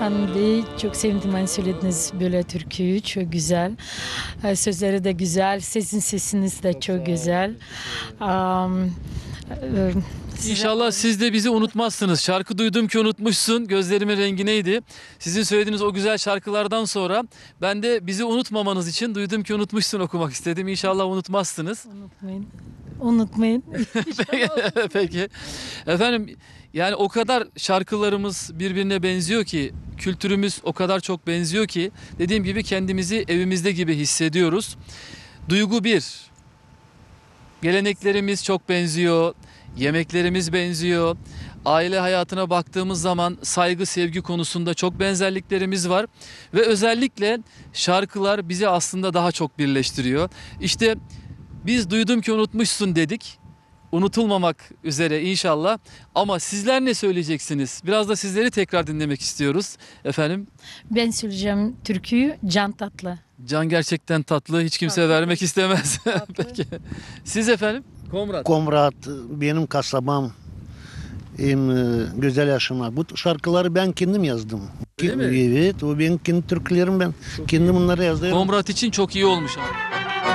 Orhan Bey, çok sevindim hani söylediğiniz böyle türküyü. Çok güzel. Sözleri de güzel. Sizin sesiniz de çok güzel. İnşallah siz de bizi unutmazsınız. Şarkı duydum ki unutmuşsun. Gözlerimin rengi neydi? Sizin söylediğiniz o güzel şarkılardan sonra ben de bizi unutmamanız için duydum ki unutmuşsun okumak istedim. İnşallah unutmazsınız. Unutmayın. Unutmayın. Peki. Efendim yani o kadar şarkılarımız birbirine benziyor ki, kültürümüz o kadar çok benziyor ki dediğim gibi kendimizi evimizde gibi hissediyoruz. Duygu bir. Geleneklerimiz çok benziyor. Yemeklerimiz benziyor. Aile hayatına baktığımız zaman saygı, sevgi konusunda çok benzerliklerimiz var. Ve özellikle şarkılar bizi aslında daha çok birleştiriyor. İşte biz duydum ki unutmuşsun dedik. Unutulmamak üzere inşallah. Ama sizler ne söyleyeceksiniz? Biraz da sizleri tekrar dinlemek istiyoruz. Efendim? Ben söyleyeceğim türküyü Can Tatlı. Can gerçekten tatlı. Hiç kimse Tatlı. vermek istemez. Tatlı. Peki. Siz efendim? Komrat. Komrat benim kasabam. Güzel yaşamak. Bu şarkıları ben kendim yazdım. Öyle mi? Evet, o benim kendi türkülerim ben. Kendim bunları yazdım. Komrat için çok iyi olmuş abi.